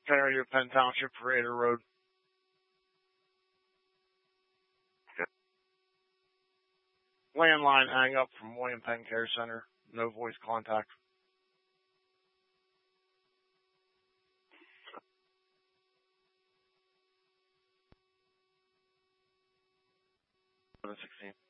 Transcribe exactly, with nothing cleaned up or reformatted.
Perry to Penn Township, Parader Road. Okay. Landline hang up from William Penn Care Center. No voice contact. sixteen.